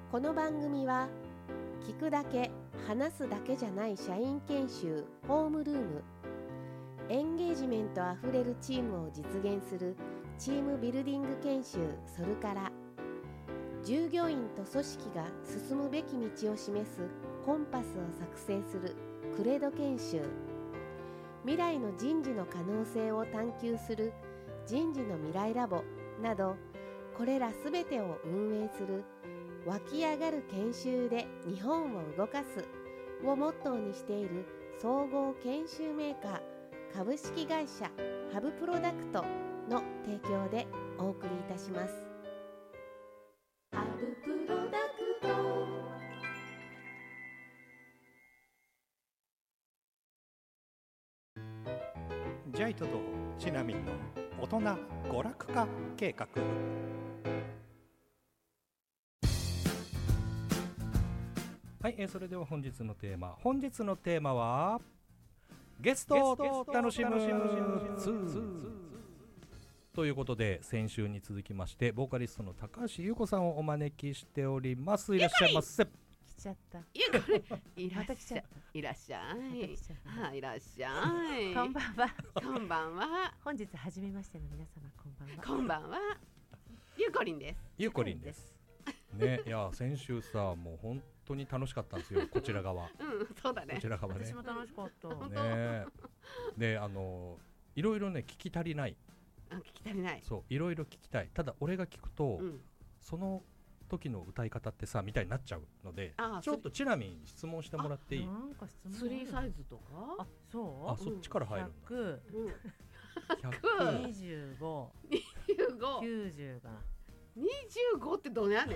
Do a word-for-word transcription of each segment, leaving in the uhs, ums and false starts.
この番組は聞くだけ話すだけじゃない社員研修ホームルーム、エンゲージメントあふれるチームを実現するチームビルディング研修ソルカラ、従業員と組織が進むべき道を示すコンパスを作成するクレド研修、未来の人事の可能性を探求する人事の未来ラボなど、これらすべてを運営する湧き上がる研修で日本を動かすをモットーにしている総合研修メーカー株式会社ハブプロダクトの提供でお送りいたします。ハブプロダクト。 ジャイトとチナミンの大人娯楽化計画。はい、えー、それでは本日のテーマ本日のテーマはゲストを楽しむということで、先週に続きましてボーカリストの高橋優子さんをお招きしております。いらっしゃいませ。 来ちゃった。 いや、これいらっしゃい。いらっしゃい。はい、いらっしゃい。 こんばんは。 こんばんは。 本日初めましての皆様、こんばんは。 こんばんは。ゆこりんです。 ゆこりんです。ね、いや先週さ、もう本当に楽しかったんですよ。こちら側。 うん、そうだね。 こちら側ね。 私も楽しかった。 ね。で、あのいろいろね聞き足りない。 あ、聞き足りない。 そう、いろいろ聞きたい。ただ俺が聞くと、うん、その時の歌い方ってさみたいになっちゃうので、あ、ちょっとチナミン質問してもらっていい？ なんか質問。 スリーサイズとか？ あ、そう？ あ、そっちから入るんだ。 ひゃく、 ひゃく、 にじゅうご、 にじゅうご、 きゅうじゅうかな。 にじゅうごってどうやねん。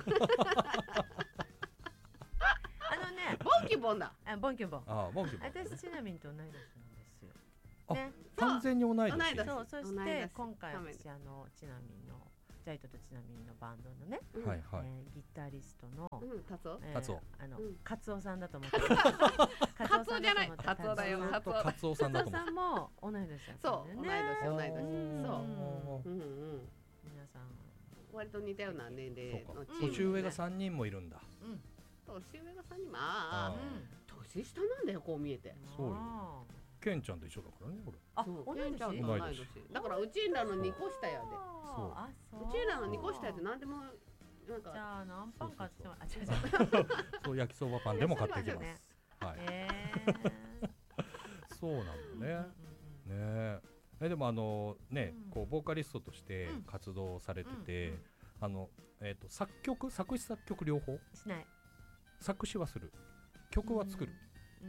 あのね、 ボンキュボンだ。 あ、ボンキュボン。 あ、ボンキュボン。 私チナミンと同い年なんですよ。 あ、ね、完全に同い年。 そう、そして今回私あのチナミンのジャイトとチナミンのバンドのね、 うん、はいはい、 えー、ギタリストの、 うん、カツオ、 えー、 カツオ、 あの、 うん、 カツオさんだと思って。 カツオじゃない。カツオだよ。カツオ。 カツオさんだと思って。 カツオさんも同い年だったそう、同い年、同い年。そう。 うんうん。皆さん割と似たような年齢のチーム。 年上が三人もいるんだ。 うん。 年上が三人も、ああ、年下なんだよ、こう見えて。 そうよ。ケンちゃんと一緒だからね、これ。 あ、同い年。 同い年。だからうちらの二個下やで。 そう。あ、そう。 うちらの二個下やで、なんでもなんか。 じゃあ何パン買っても、あ、違う違う。 そう、焼きそばパンでも買ってきます。はい。そうなのね。ねえ。え、でもあのね、こうボーカリストとして活動されてて、あのえっと作曲、作詞作曲両方？ しない。 作詞はする。曲は作る。 うん。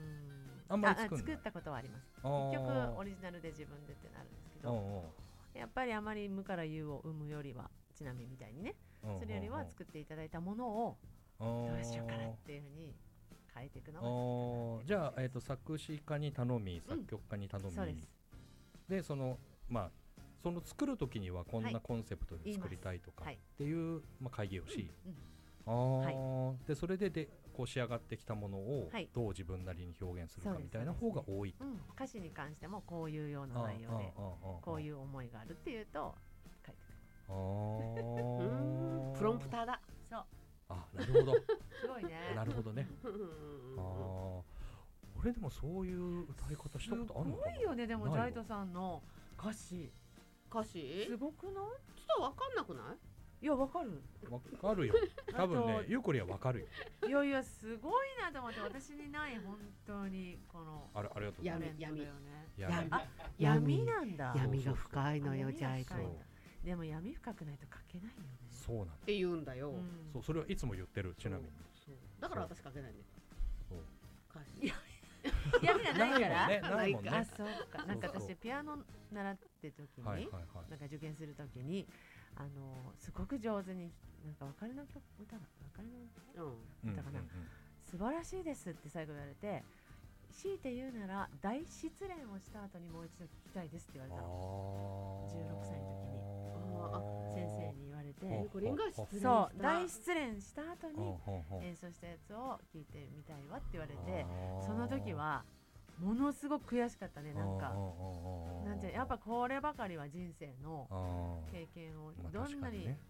あんまり作んない。 作ったことはあります。一曲オリジナルで自分でってなるんですけど、やっぱりあまり無から有を生むよりは、ちなみにみたいにね、それよりは作っていただいたものをどうしようかなっていうふうに変えていくのが好き。 じゃあ、えーと、作詞家に頼み、作曲家に頼み、うん、そうです。で、そのまあその作る時にはこんなコンセプトで作りたいとかっていう、はい、まあ、会議をし、うんうん、あ、はい、でそれででこう仕上がってきたものをどう自分なりに表現するかみたいな方が多い、ね、 うん、歌詞に関してもこういうような内容でこういう思いがあるっていうと書いてくる。 あプロンプターだ。 そう。 あ、なるほど。 すごいね。 なるほどね。あ、俺でもそういう歌い方したことあるのかな。 すごいよね。でもジャイトさんの歌詞歌詞すごくない？ちょっとわかんなくない？ いや、わかる。 わかるよ。多分ね、ゆうこりはわかるよ。 いやいや、すごいなと思って、私にない本当にこのあれ、ありがとうございます。 闇よね。 闇。 あ、闇なんだ。 闇が深いのよ、ジャイト。 でも闇深くないと書けないよね。 そうなんだ。 って言うんだよ。 そう、それはいつも言ってる。ちなみに。 だから私書けないね。 そう。 闇がないから。 ないもんね。 あ、そうか。なんか私ピアノ習って時に、なんか受験する時に、あのすごく上手になんか別れの曲歌が別れの歌かな。素晴らしいですって最後言われて、強いて言うなら大失恋をした後にもう一度聞きたいですって言われたの。じゅうろくさいの時に先生に言われて、 これが失恋した。 そう、大失恋した後に演奏したやつを聞いてみたいわって言われて、その時はものすごく悔しかったね。なんかなんてやっぱこればかりは人生の経験をどんなに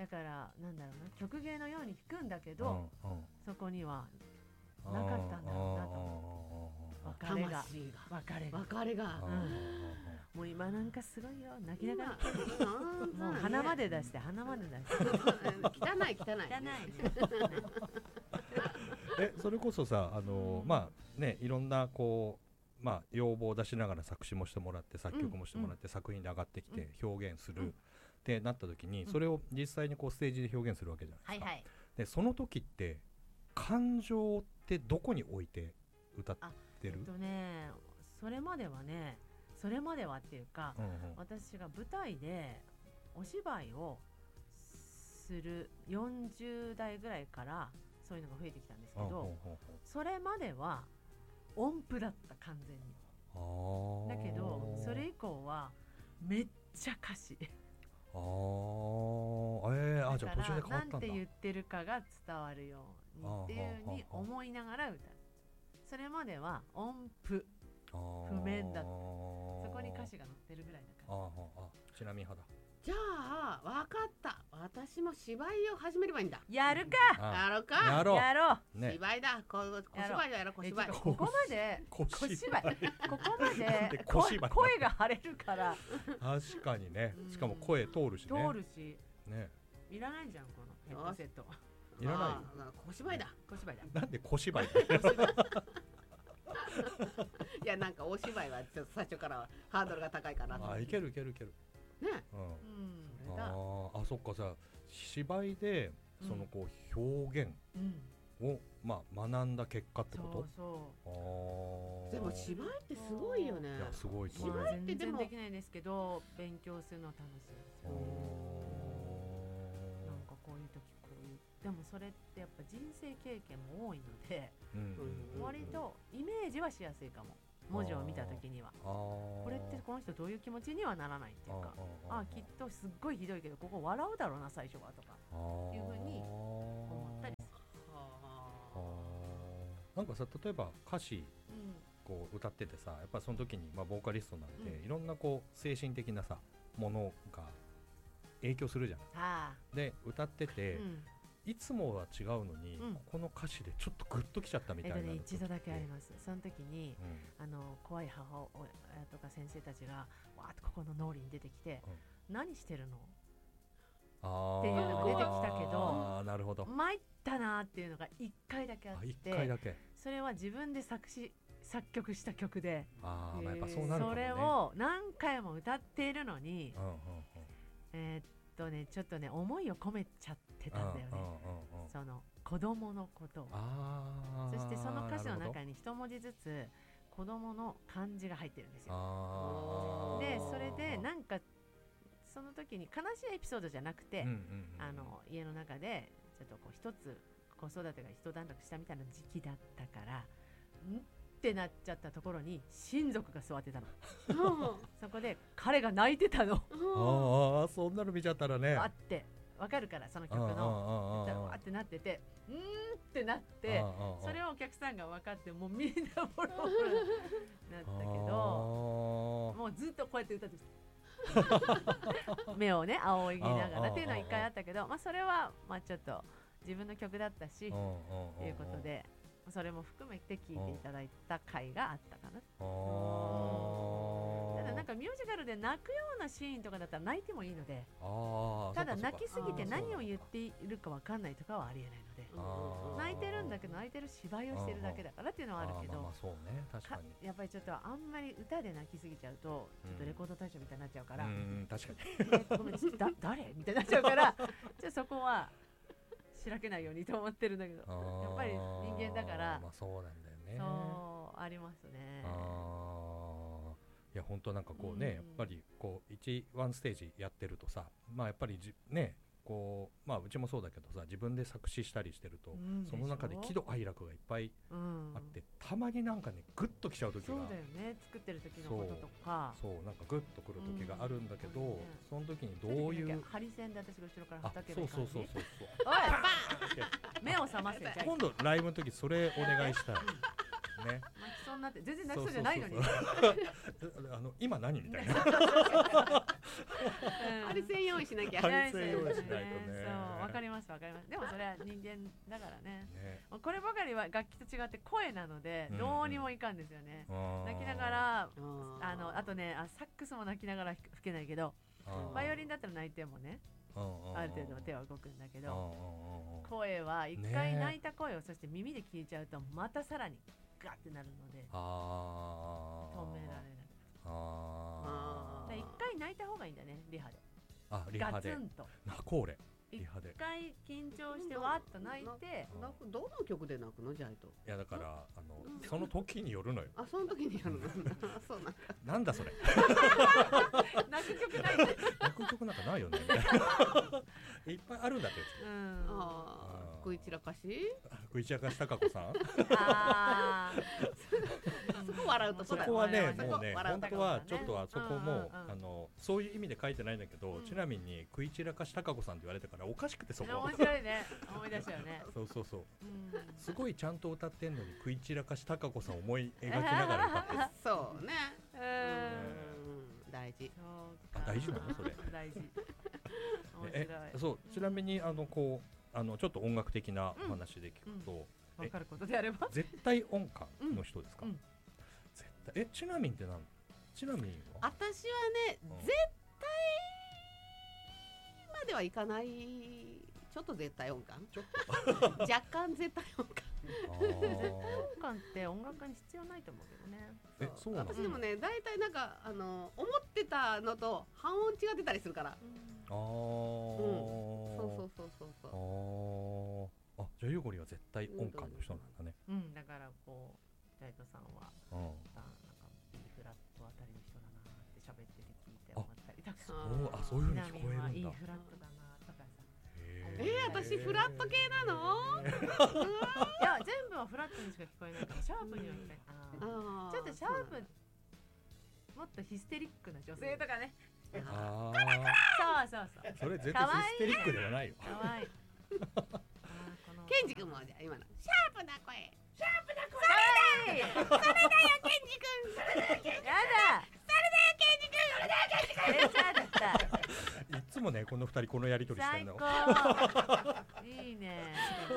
だからなんだろうな、曲芸のように弾くんだけど、うんうん、そこにはなかったんだろうなと。別れが別れが別れが、 うん、もう今なんかすごいよ、泣きながらもう鼻まで出して鼻まで出して汚い汚い汚いねえそれこそさ、あのー、まあね、いろんなこう、まあ、要望を出しながら作詞もしてもらって作曲もしてもらって、うん、作品で上がってきて表現する、うん、ってなった時に、それを実際にこうステージで表現するわけじゃないですか、はいはい、でその時って感情ってどこに置いて歌ってる？ えっとね、それまではねそれまではっていうか、うんうん、私が舞台でお芝居をするよんじゅう代ぐらいからそういうのが増えてきたんですけど、うんうんうん、それまでは音符だった完全に。だけどそれ以降はめっちゃ歌詞あー、えー、あ、じゃあ途中で変わったんだ。 なんて言ってるかが伝わるようにっていう風に思いながら歌う。それまでは音符譜面だった。そこに歌詞が載ってるぐらいだから。ああ、ちなみに肌。 じゃあ分かった、私も芝居を始めればいいんだ。 やるか、 やろうか、 やろう、 やろう、ね、芝居だ、こ小芝居をやろう、小芝居。 ここまで小芝居ここまで声が張れるから確かにね、しかも声通るしね、 通るしね、いらないじゃんこのヘッドセット。 いらないよ。 小芝居だ、 小芝居だ。 なんで小芝居だいや、なんかお芝居はちょっと最初からハードルが高いかなと。 あ、いけるいけるいけるね、 うん、ああ、そっか。じゃあ芝居でそのこう表現を、まあ、学んだ結果ってこと？ そうそう。 あ、でも芝居ってすごいよね。 いや、すごい。 芝居ってでも全然できないんですけど、勉強するのは楽しいですよ。なんかこういう時こういう、でもそれってやっぱ人生経験も多いので、うんうん、割とイメージはしやすいかも。文字を見た時にはこれってこの人どういう気持ちにはならないっていうか、ああ、きっとすっごいひどいけどここ笑うだろうな最初はとかいうふうに思ったりする。 なんかさ、例えば歌詞こう歌っててさ、やっぱその時に、まあ、ボーカリストなんで、うん、いろんなこう精神的なさものが影響するじゃない。はあ、で歌ってて、うん、いつもは違うのに、うん、ここの歌詞でちょっとグッときちゃったみたいな、えっとね、 一度だけあります。その時に、うん、あの怖い母親とか先生たちがわーっとここの脳裏に出てきて、うん、何してるのっていうのが出てきたけど、 あ、なるほど、 参ったなっていうのがいっかいだけあって、 いっかいだけ。 それは自分で作詞作曲した曲で、 あ、まあ、やっぱそうなるかもね。 それを何回も歌っているのに、うんうんうん、えー、っとねちょっとね思いを込めちゃってたんだよね、うんうんうんうん、その子供のことを。そしてその歌詞の中に一文字ずつ子供の漢字が入ってるんですよ。でそれでなんかその時に悲しいエピソードじゃなくて、うんうんうん、あの家の中でちょっとこう一つ子育てが一段落したみたいな時期だったからんってなっちゃったところに親族が座ってたのそこで彼が泣いてたのああ、そんなの見ちゃったらね、 あってわかるから、その曲のわってなってて、うーんってなって、それをお客さんが分かってもうみんなボロボロなったけど、もうずっとこうやって歌って目をね仰ぎながらっていうのは一回あったけど、まあそれはまあちょっと自分の曲だったしということで、それも含めて聴いていただいた回があったかな。ただなんかミュージカルで泣くようなシーンとかだったら泣いてもいいので、あ、ただ泣きすぎて何を言っているか分かんないとかはありえないので、泣いてるんだけど泣いてる芝居をしてるだけだからっていうのはあるけど、 まあまあそうね、確かにやっぱりちょっとあんまり歌で泣きすぎちゃうとちょっとレコード大賞みたいになっちゃうから、 うん、確かに、 えー、ごめんだ誰みたいになっちゃうからじゃあそこはしらけないようにと思ってるんだけど、やっぱり人間だから、 まあそうなんだよね。 そうありますね。 あ、いや本当なんかこうね、うん、やっぱりこう一ワンステージやってるとさ、まあやっぱりじねこう、まあうちもそうだけどさ、自分で作詞したりしてると、うん、その中で喜怒哀楽がいっぱいあって、うん、たまになんかねグッときちゃう時が、 そうだよね、作ってる時のこととか、 そう、そうなんかグッとくる時があるんだけど、うん、その時にどういうハリセンで私が後ろから畑べそうそうそうそうそうおい目を覚ませ。じゃ今度ライブの時それお願いしたいね、 泣きそうになって全然泣きそうじゃないのに、 あの今何みたいなあれ専用意しなきゃ。 あれ専用意しないとね。 そう、わかりますわかります。でもそれは人間だからね。こればかりは楽器と違って声なのでどうにもいかんですよね。泣きながら、あのあとね、あサックスも泣きながら吹けないけど、バイオリンだったら泣いてもね。ある程度手は動くんだけど、声は一回泣いた声をそして耳で聞いちゃうとまたさらにガッてなるので止められない。一回泣いた方がいいんだね、リハで。 あ、リハで。 ガツンと。 泣こうれ。リハで。 一回緊張してわっと泣いて。 どの曲で泣くのジャイト？ いやだからあのその時によるのよ。 あ、その時にやるの。そうなんか。 なんだそれ。 泣く曲ない。 泣く曲なんかないよね。いっぱいあるんだってやつ。 うん。 ああ。食い散らかし？ 食い散らかしたかこさん。 ああ。 そこ笑うとそこはね、もうね、本当はちょっとあそこもあのそういう意味で書いてないんだけど、ちなみに食い散らかしたかこさんって言われてからおかしくてそこ。 面白いね。思い出したよね。 そうそうそう。すごいちゃんと歌ってんのに食い散らかしたかこさん思い描きながら歌ってる。 そうね。大事。 あ、大事なのそれ。 大事。 え、そうちなみにあのこうあのちょっと音楽的な話で聞くと。 分かることであれば絶対音感の人ですか？絶対えちなみんって何？ちなみんは？ 私はね、絶対まではいかない。ちょっと絶対音感？ちょっと若干絶対音感。 絶対音感って音楽に必要ないと思うけどね。 え、そうなの？ 私でもね、大体なんかあの思ってたのと半音違ってたりするから。ああ。そうそうそうそうそう。 あ、じゃあゆうごりは絶対音感の人なんだね。 うん、だからこうジャイトさんはなんか B フラットあたりの人だなって喋ってて聞いて思ったりとか。 あ、そういう風に聞こえるんだ。 E フラットだなとかさ。 えー、私フラット系なの？ いや全部はフラットにしか聞こえないからシャープには聞こえない。ちょっとシャープもっとヒステリックな女性とかね。 ああ、そうそうそう。 それ絶対ヒステリックではないよ。 かわいい。 ケンジ君もじゃ今のシャープな声。 シャープな声。 それだよ、それだよケンジ君。それだよケンジ君。 やだ。 それだよケンジ君。それだよケンジ君。 出ちゃった。 いつもねこの二人このやりとりしてんの。 最高。いいね。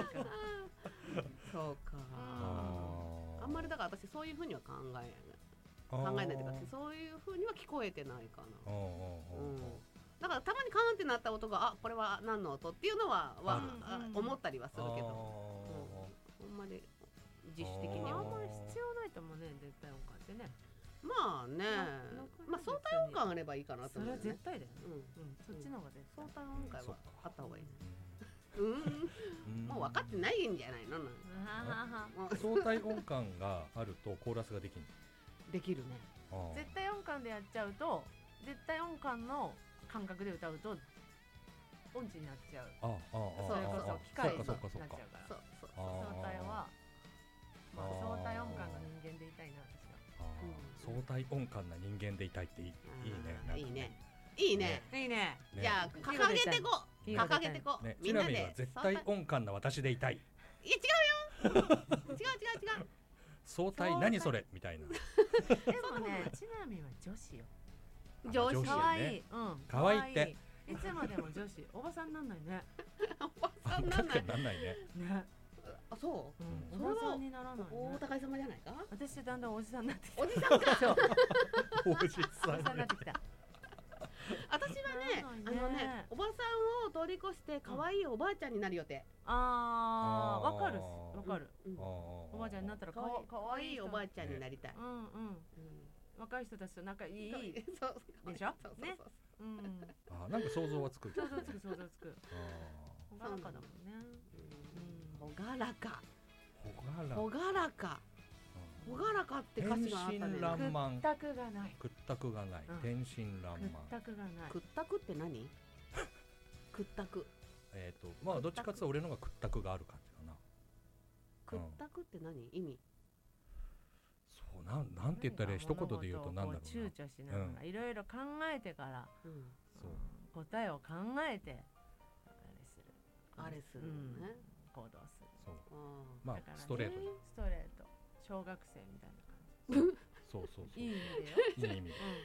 そうか。あんまりだから私そういう風には考えない。考えないというかそういう風には聞こえてないかな。だからたまにカーンってなった音があこれは何の音っていうのはは思ったりはするけど、あんまり自主的にあんまり必要ないと思うね、絶対音感ってね。 まあね、まあ相対音感あればいいかなと思うね。 それは絶対だよね。そっちの方が絶対。 相対音感はあった方がいい。うん、もう分かってないんじゃないの？ 相対音感があるとコーラスができる。 できるね。 絶対音感でやっちゃうと絶対音感の感覚で歌うと音痴になっちゃう。 ああ、 それこそ機械になっちゃうから。 そうそう。 相対はまあ相対音感の人間でいたいな私は。 相対音感な人間でいたいっていいね。 いいね。いいね。 いいね。 じゃあ掲げてこう。掲げてこう。 みんなで絶対音感な私でいたい。 いや違うよ。違う違う違う。 相対何それみたいな。 でもね、ちなみは女子よ。 女子可愛い。うん。 可愛いって。 いつまでも女子。おばさんなんないね。 おばさんなんない。 なんないね。 ね。あ、そう。 おばさんにならない。 大高様じゃないか。 私だんだんおじさんになってきた。 おじさんか。そう。 おじさんになってきた。 私はね、あのね、おばさんを通り越して可愛いおばあちゃんになる予定。 ああ、わかるわかる。おばあちゃんになったら可愛いおばあちゃんになりたい。 うんうん。若い人たちと仲いいでしょ。ね。うん。 あ、なんか想像はつく。 想像つく想像つく。ほがらかだもんね。 ほがらか。 ほがらか。ほがらかって歌詞があったね。 天真爛漫。 屈託がない。 屈託がない。天真爛漫。 屈託がない。 屈託って何？屈託。 えっとまあどっちかっていうと俺のが屈託がある感じかな。 屈託って何？意味？ そうなんなんて言ったら一言で言うとなんだろうな。 躊躇しながらいろいろ考えてから答えを考えてあれする。あれするね。 行動する。 そう。まあストレート。 ストレート。小学生みたいな感じ。 そうそうそう。 いい意味でよ。 いい意味。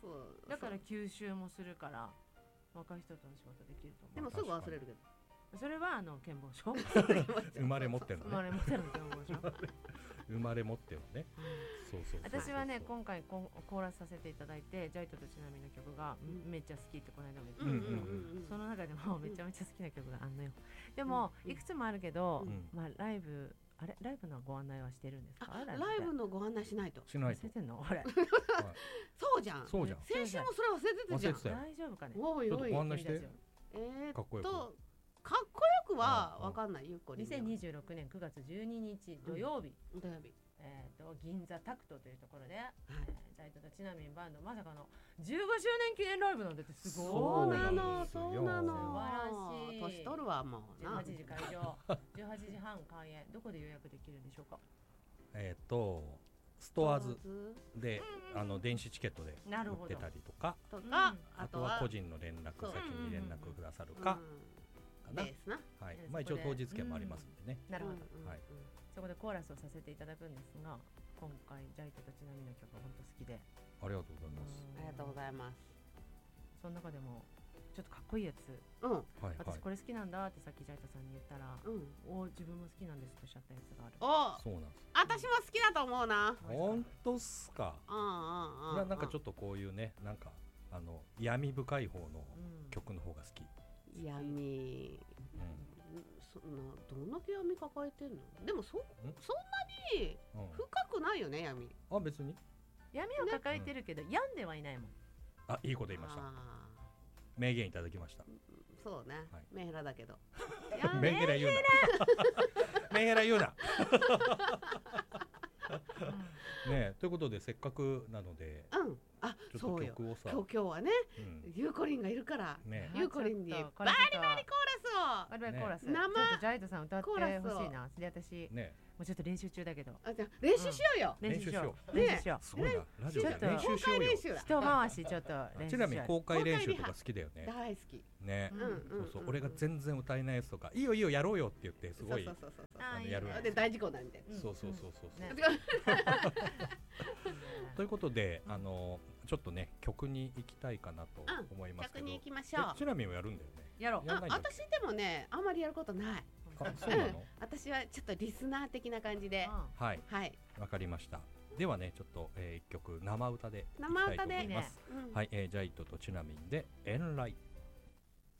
そうだから吸収もするから若い人との仕事できると思う。 でもすぐ忘れるけど、 それはあの健忘症生まれ持ってるのね。 生まれ持ってるの健忘症生まれ持ってるのね。そうそうそう。 私はね今回コーラスさせていただいてジャイトとちなみの曲がめっちゃ好きってこの間も言ってたけど、その中でもめちゃめちゃ好きな曲があんのよ。でもいくつもあるけど、まあライブあれライブのご案内はしてるんですか？ ライブのご案内しないと。 しないと。 忘れてんの？あれ。 そうじゃん。 そうじゃん。 先週もそれ忘れてたじゃん。 大丈夫かね。 おいおい。 ご案内して。 えっとかっこよく。 かっこよくはわかんない。ゆっこり。 にせんにじゅうろくねんくがつじゅうににち土曜日。 土曜日。 えっと銀座タクトというところで、ジャイトとちなみんバンドまさかのじゅうごしゅうねん記念ライブなんてすごい。 そうなのそうなの。 素晴らしい。 年取るわもう。 じゅうはちじ会場、じゅうはちじはん開演。どこで予約できるんでしょうか？ えっとストアーズであの電子チケットで売ってたりとか、 とかあとは個人の連絡先に連絡くださるか。 ですな。 はい。まあ一応当日券もありますんでね。 なるほど。 はい。 そこでコーラスをさせていただくんですが、今回ジャイトとちなみの曲が本当好きで。 ありがとうございます。 ありがとうございます。 その中でもちょっとかっこいいやつ。 うん。 私これ好きなんだってさっきジャイトさんに言ったら、お自分も好きなんですとおっしゃったやつがある。 お、 そうなんです。 私も好きだと思うな。 本当っすか。 うんうんうん。 なんかちょっとこういうね、なんかあの闇深い方の曲の方が好き。 闇。そんなどんだけ闇抱えてんの？でもそそんなに深くないよね闇。 あ別に。 闇を抱えてるけど病んではいないもん。 あいいこと言いました。名言いただきました。 そうね。メンヘラだけど。 メンヘラ言うな。メンヘラ言うな。ねということでせっかくなので。 うん。あ、そうよ。今日今日はね、ゆうこりんがいるから、ゆうこりんにバリバリコーラスを、 バリバリコーラス、 生ちょっとジャイトさん歌ってほしいな。で私、もうちょっと練習中だけど。 あ、じゃ練習しようよ。 練習しよう。練習しよう。 すごいな。ラジオで練習しようよ。 一回しちょっと練習しよう。 ちなみに公開練習とか好きだよね。 大好き。 ね。そうそう。俺が全然歌えないやつとか、いいよいいよやろうよって言ってすごいやる。 で大事故なんで。 そうそうそうそう。ということで、あのちょっとね曲に行きたいかなと思いますけど、 曲に行きましょう。 ちなみにもやるんだよね。 やろう。 私でもねあんまりやることない。 あ、そうなの？ 私はちょっとリスナー的な感じで。 はいはい。 わかりました。ではねちょっと一曲生歌でいきたいと思います。 生歌で。 はい、ジャイトとちなみんでエンライ。